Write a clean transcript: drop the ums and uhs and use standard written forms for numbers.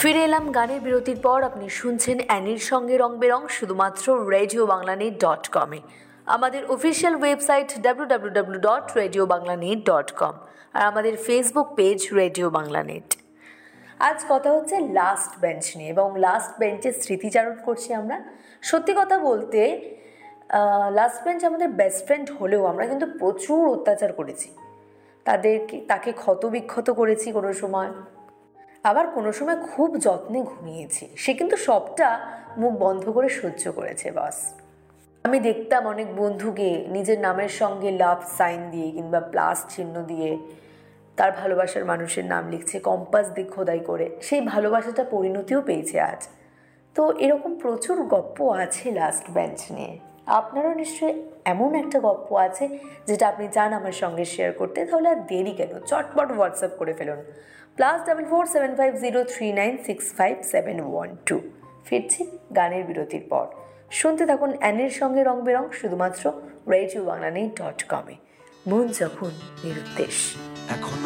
ফিরে এলাম গানের বিরতির পর। আপনি শুনছেন অ্যানির সঙ্গে রং বেরং শুধুমাত্র RadioBanglaNet.com-এ। আমাদের অফিসিয়াল ওয়েবসাইট www.radiobanglanet.com আর আমাদের Facebook page radio Bangla net. আজ কথা হচ্ছে লাস্ট বেঞ্চ নিয়ে এবং লাস্ট বেঞ্চের স্মৃতিচারণ করছি আমরা। সত্যি কথা বলতে লাস্ট বেঞ্চ আমাদের বেস্ট ফ্রেন্ড হলেও আমরা কিন্তু প্রচুর অত্যাচার করেছি, তাকে ক্ষতবিক্ষত করেছি কোনো সময়, আবার কোনো সময় খুব যত্নে ঘুমিয়েছি। সে কিন্তু সবটা মুখ বন্ধ করে সহ্য করেছে। বাস আমি দেখতাম অনেক বন্ধুকে নিজের নামের সঙ্গে লাভ সাইন দিয়ে কিংবা প্লাস চিহ্ন দিয়ে তার ভালোবাসার মানুষের নাম লিখছে কম্পাস দিয়ে খোদাই করে। সেই ভালোবাসাটা পরিণতিও পেয়েছে আজ। তো এরকম প্রচুর গল্প আছে লাস্ট বেঞ্চ নিয়ে। আপনারও নিশ্চয়ই এমন একটা গল্প আছে যেটা আপনি চান আমার সঙ্গে শেয়ার করতে। তাহলে আর দেরি কেন, চটপট হোয়াটসঅ্যাপ করে ফেলুন +447503965712। ফিরছি গানের বিরতির পর। শুনতে থাকুন অ্যানির সঙ্গে রং বেরং শুধুমাত্র RadioBanglaNet.com-এ। মন যখন নিরুদ্দেশ। এখন